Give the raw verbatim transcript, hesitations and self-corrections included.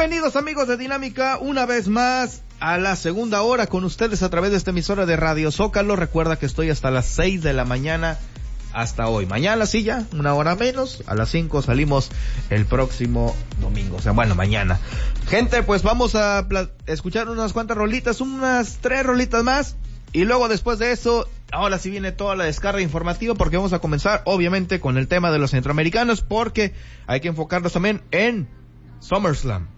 Bienvenidos amigos de Dinámica, una vez más a la segunda hora con ustedes a través de esta emisora de Radio Zócalo. Recuerda que estoy hasta las seis de la mañana hasta hoy. Mañana sí ya, una hora menos, a las cinco salimos el próximo domingo, o sea, bueno, mañana. Gente, pues vamos a pla- escuchar unas cuantas rolitas, unas tres rolitas más, y luego después de eso, ahora sí viene toda la descarga informativa, porque vamos a comenzar obviamente con el tema de los centroamericanos, porque hay que enfocarnos también en SummerSlam.